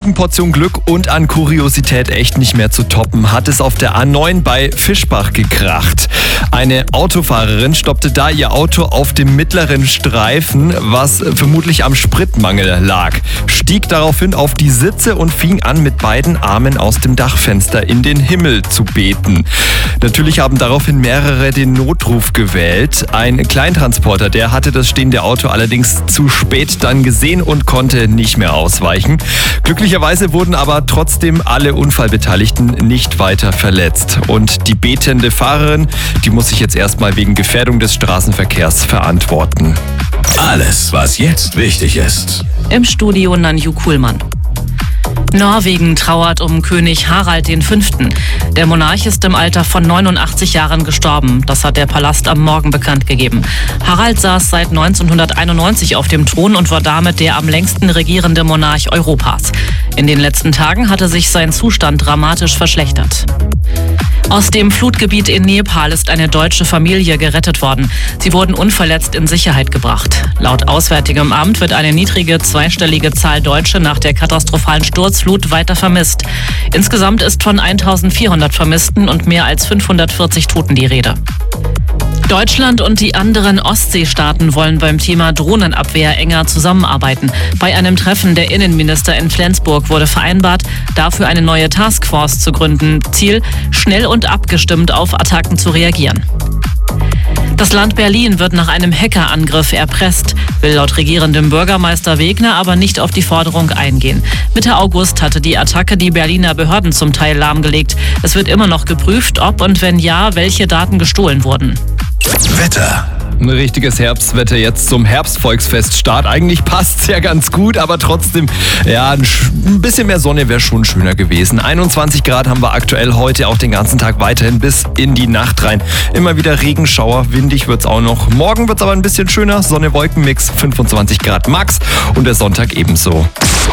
ordentlichen Portion Glück und an Kuriosität echt nicht mehr zu toppen, hat es auf der A9 bei Fischbach gekracht. Eine Autofahrerin stoppte da ihr Auto auf dem mittleren Streifen, was vermutlich am Spritmangel lag, stieg daraufhin auf die Sitze und fing an, mit beiden Armen aus dem Dachfenster in den Himmel zu beten. Natürlich haben daraufhin mehrere den Notruf gewählt. Ein Kleintransporter, der hatte das stehende Auto allerdings zu spät dann gesehen und konnte nicht mehr ausweichen. Glücklicherweise wurden aber trotzdem alle Unfallbeteiligten nicht weiter verletzt. Und die betende Fahrerin, die muss sich jetzt erstmal wegen Gefährdung des Straßenverkehrs verantworten. Alles, was jetzt wichtig ist. Im Studio Nanju Kuhlmann. Norwegen trauert um König Harald V. Der Monarch ist im Alter von 89 Jahren gestorben. Das hat der Palast am Morgen bekannt gegeben. Harald saß seit 1991 auf dem Thron und war damit der am längsten regierende Monarch Europas. In den letzten Tagen hatte sich sein Zustand dramatisch verschlechtert. Aus dem Flutgebiet in Nepal ist eine deutsche Familie gerettet worden. Sie wurden unverletzt in Sicherheit gebracht. Laut Auswärtigem Amt wird eine niedrige zweistellige Zahl Deutsche nach der katastrophalen Sturzflut weiter vermisst. Insgesamt ist von 1400 Vermissten und mehr als 540 Toten die Rede. Deutschland und die anderen Ostseestaaten wollen beim Thema Drohnenabwehr enger zusammenarbeiten. Bei einem Treffen der Innenminister in Flensburg wurde vereinbart, dafür eine neue Taskforce zu gründen. Ziel, schnell und abgestimmt auf Attacken zu reagieren. Das Land Berlin wird nach einem Hackerangriff erpresst, will laut regierendem Bürgermeister Wegner aber nicht auf die Forderung eingehen. Mitte August hatte die Attacke die Berliner Behörden zum Teil lahmgelegt. Es wird immer noch geprüft, ob und wenn ja, welche Daten gestohlen wurden. Wetter. Ein richtiges Herbstwetter jetzt zum Herbstvolksfeststart. Eigentlich passt's ja ganz gut, aber trotzdem, ja, ein bisschen mehr Sonne wäre schon schöner gewesen. 21 Grad haben wir aktuell heute auch den ganzen Tag weiterhin bis in die Nacht rein. Immer wieder Regenschauer, windig wird's auch noch. Morgen wird's aber ein bisschen schöner, Sonne-Wolken-Mix, 25 Grad max und der Sonntag ebenso.